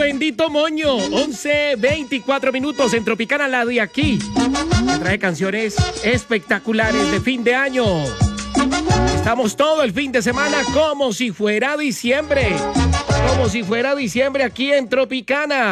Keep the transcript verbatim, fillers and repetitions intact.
bendito moño. once veinticuatro minutos en Tropicana, la de aquí. Me trae canciones espectaculares de fin de año. Estamos todo el fin de semana como si fuera diciembre. Como si fuera diciembre aquí en Tropicana.